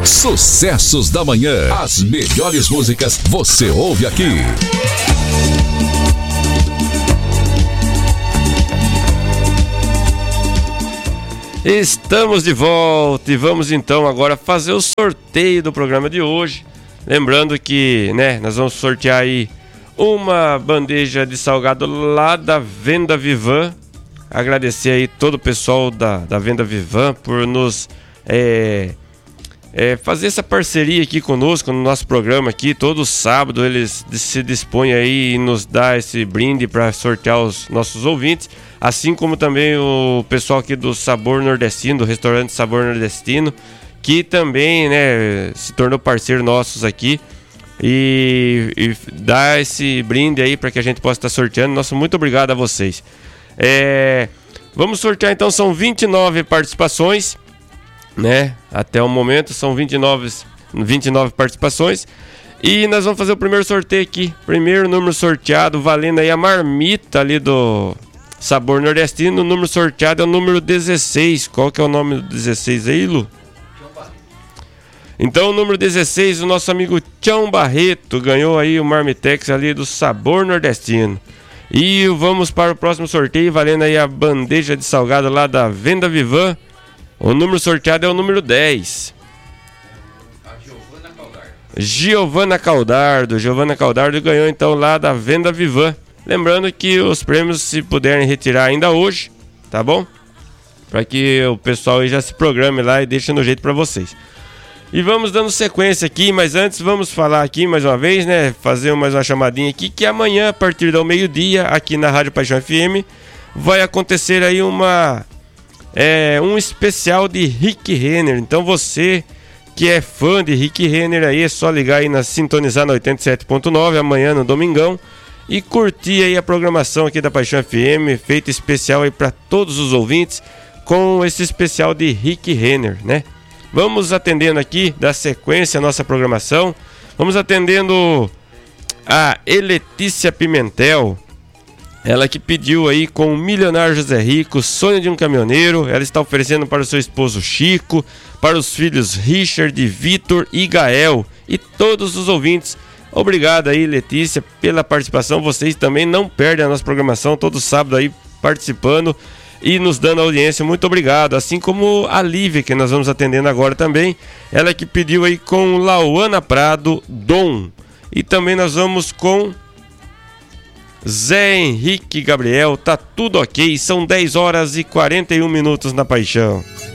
Sucessos da Manhã. As melhores músicas você ouve aqui. Estamos de volta e vamos então agora fazer o sorteio do programa de hoje. Lembrando que, nós vamos sortear aí uma bandeja de salgado lá da Venda Vivan. Agradecer aí todo o pessoal da Venda Vivan por nos fazer essa parceria aqui conosco no nosso programa aqui. Todo sábado eles se dispõem aí e nos dá esse brinde para sortear os nossos ouvintes. Assim como também o pessoal aqui do Sabor Nordestino, do restaurante Sabor Nordestino, que também se tornou parceiro nossos aqui e dá esse brinde aí para que a gente possa estar sorteando. Nosso muito obrigado a vocês. Vamos sortear então, são 29 participações, até o momento são 29 participações. E nós vamos fazer o primeiro sorteio aqui. Primeiro número sorteado, valendo aí a marmita ali do Sabor Nordestino. O número sorteado é o número 16. Qual que é o nome do 16 aí, Lu? Então o número 16, o nosso amigo Tião Barreto ganhou aí o Marmitex ali do Sabor Nordestino. E vamos para o próximo sorteio, valendo aí a bandeja de salgado lá da Venda Vivan. O número sorteado é o número 10. Giovana Caldardo ganhou então lá da Venda Vivan. Lembrando que os prêmios se puderem retirar ainda hoje, tá bom? Para que o pessoal aí já se programe lá e deixe no jeito para vocês. E vamos dando sequência aqui, mas antes vamos falar aqui mais uma vez, fazer mais uma chamadinha aqui, que amanhã, a partir do meio-dia, aqui na Rádio Paixão FM, vai acontecer aí um especial de Rick Renner. Então você que é fã de Rick Renner aí, é só ligar aí sintonizar na 87.9 amanhã no domingão e curtir aí a programação aqui da Paixão FM, feita especial aí para todos os ouvintes, com esse especial de Rick Renner, Vamos atendendo aqui, da sequência, a nossa programação. Vamos atendendo a Eletícia Pimentel. Ela que pediu aí com o Milionário José Rico, Sonho de um Caminhoneiro. Ela está oferecendo para o seu esposo Chico, para os filhos Richard, Vitor e Gael e todos os ouvintes. Obrigado aí, Letícia, pela participação. Vocês também não perdem a nossa programação, todo sábado aí participando e nos dando audiência. Muito obrigado. Assim como a Lívia, que nós vamos atendendo agora também. Ela que pediu aí com Lauana Prado, Dom. E também nós vamos com Zé Henrique Gabriel, Tá Tudo Ok. São 10 horas e 41 minutos na Paixão.